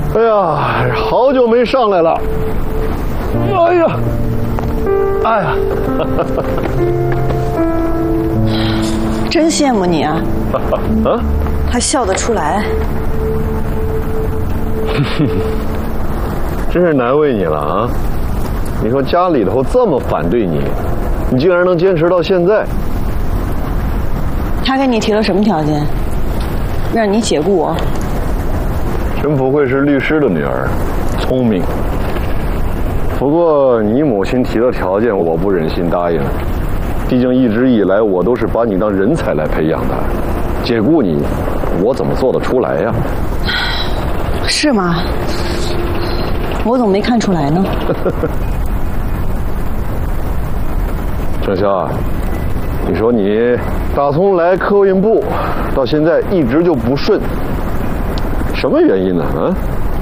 哎呀，好久没上来了。哎呀，哎呀， 真羡慕你啊！ 啊， 还笑得出来。 真是难为你了啊！你说家里头这么反对你，你竟然能坚持到现在。 他给你提了什么条件，让你解雇我？ 真不愧是律师的女儿，聪明。不过你母亲提的条件，我不忍心答应。毕竟一直以来，我都是把你当人才来培养的，解雇你，我怎么做得出来呀？ 是吗？我怎么没看出来呢？ 郑潇啊，你说你打从来客运部到现在一直就不顺，什么原因呢？啊？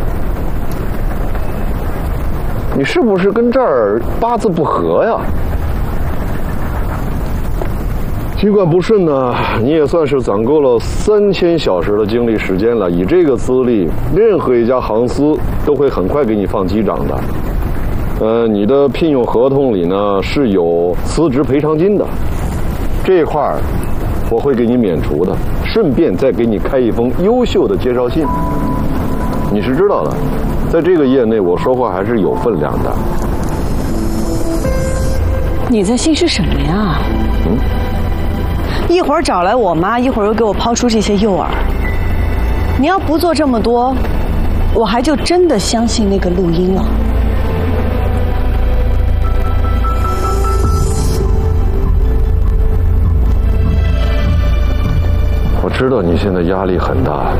你是不是跟这儿八字不合呀？尽管不顺呢，你也算是攒够了3000小时的精力时间了。以这个资历，任何一家航司都会很快给你放机长的。你的聘用合同里呢是有辞职赔偿金的，这一块我会给你免除的，顺便再给你开一封优秀的介绍信。你是知道的，在这个业内，我说话还是有分量的。 你在心是什么呀？一会儿找来我妈，一会儿又给我抛出这些诱饵。你要不做这么多，我还就真的相信那个录音了。 我知道你现在压力很大，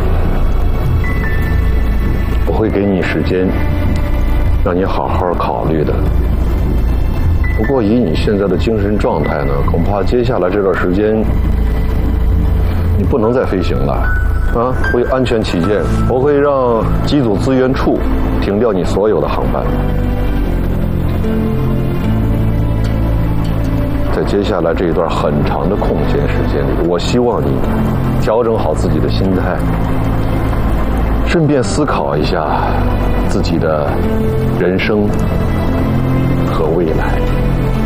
我会给你时间，让你好好考虑的。不过以你现在的精神状态呢，恐怕接下来这段时间你不能再飞行了啊！为安全起见，我会让机组资源处停掉你所有的航班。在接下来这一段很长的空闲时间里，我希望你调整好自己的心态，顺便思考一下自己的人生和未来。